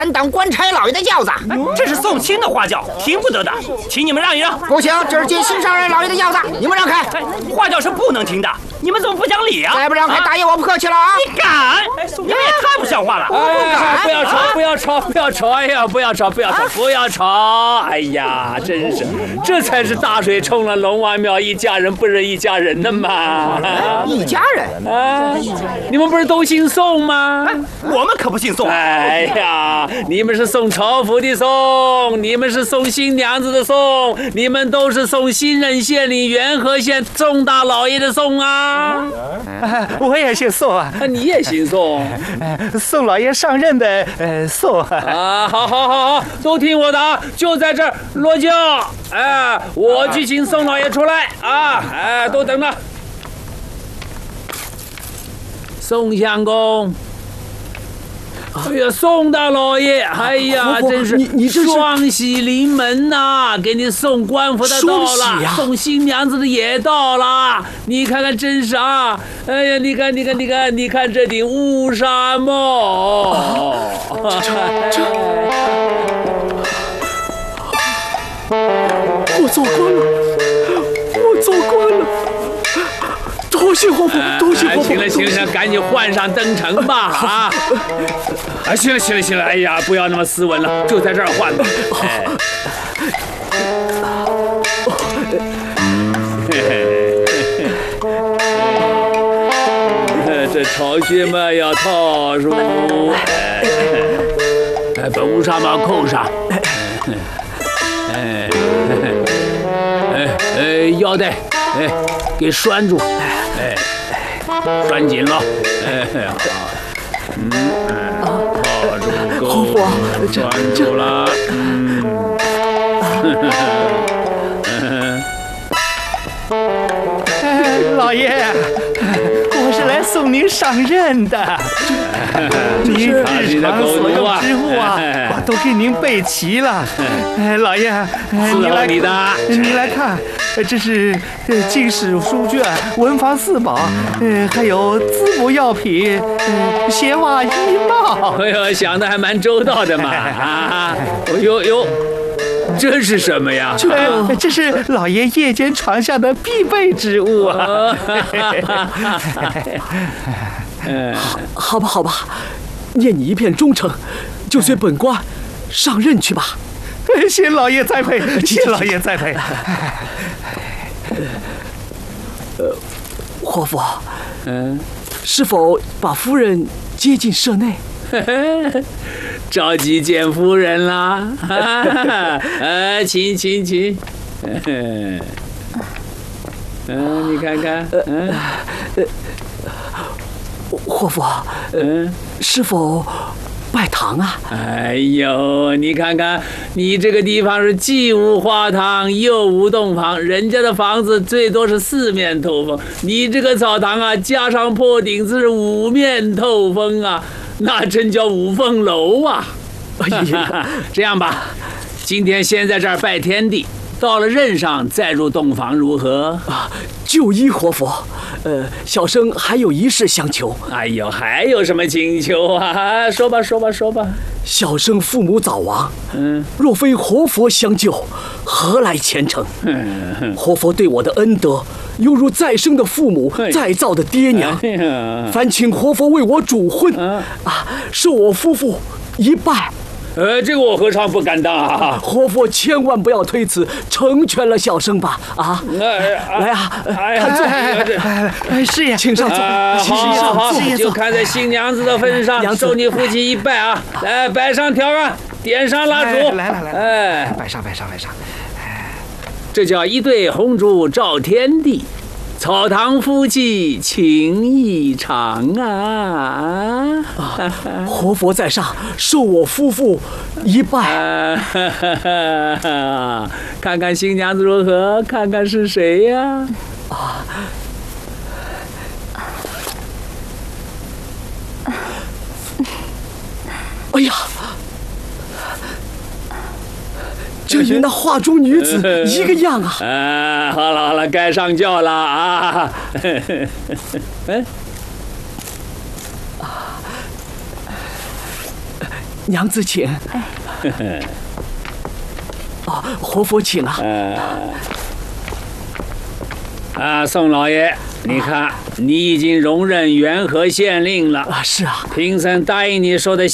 等官差老爷的轿子。 这是送亲的花轿，停不得的，请你们让一让。 不行，这是接新上任老爷的轿子，你们让开。 花轿是不能停的，你们怎么不讲理啊？ 再不让开，大爷我不客气了啊！ 你敢？你们也太不像话了！ 不要吵，不要吵，不要吵！哎呀，不要吵，不要吵，不要吵！哎呀，真是，这才是大水冲了龙王庙，一家人不认一家人的嘛！ 一家人啊，你们不是都姓宋吗？ 我们可不姓宋。 哎呀，你们是送朝服的送，你们是送新娘子的送，你们都是送新任县令元和县宋大老爷的宋啊！ 我也姓宋啊， 你也姓宋？ 宋老爷上任的宋啊！好，都听我的啊！就在这儿落轿，哎，我去请宋老爷出来啊！哎，都等着。宋相公。哎呀，宋大老爷，哎呀，真是你这是双喜临门呐！给你送官服的到了，送新娘子的也到了。你看看，真是啊！哎呀，你看这顶乌纱帽。 这，我做官了，我做官了。多谢活佛，多谢活佛。 行了，赶紧换上登城吧啊！行了，哎呀，不要那么斯文了，就在这儿换吧。这朝靴嘛要套住，把乌纱帽扣上，腰带，给拴住。拴紧了，套住钩，拴住了， 老爷，我是来送您上任的。您日常所用之物啊，我都给您备齐了。老爷，您来看，这是经史书卷、文房四宝，还有滋补药品、鞋袜衣帽。 哎呦，想的还蛮周到的嘛！啊，哟。这是什么呀？ 这是老爷夜间床下的必备之物啊！ 好吧，念你一片忠诚，就随本官上任去吧。 谢老爷栽培，谢老爷栽培。 活佛，是否把夫人接进舍内？ 着急见夫人啦！请，你看看， 活佛，是否拜堂啊？ 哎呦，你看看，你这个地方是既无花堂又无洞房，人家的房子最多是4面透风，你这个澡堂啊，加上破顶子是5面透风啊。那真叫5凤楼啊！哎呀，这样吧，今天先在这儿拜天地，到了任上再入洞房如何？ 就依活佛。小生还有一事相求。 哎呦，还有什么请求啊？说吧。 小生父母早亡，若非活佛相救，何来前程？活佛对我的恩德，犹如再生的父母，再造的爹娘。烦请活佛为我主婚，受我夫妇一拜。 这个我何尝不敢当啊！ 活佛千万不要推辞，成全了小生吧！来啊，坐。 是呀， 请上座。 好，就看在新娘子的份上，受你父亲一拜啊！来，摆上条案，点上蜡烛。 来，摆上。 这叫一对红烛照天地。草堂夫妻情意长啊！ 活佛在上，受我夫妇一拜。 看看新娘子如何？看看是谁呀？ 哎呀！这与那画中女子一个样啊！ 好了，该上轿了啊！ 娘子请。啊，活佛请啊。 宋老爷，你看，你已经荣任元和县令了。 是啊， 贫僧答应你说的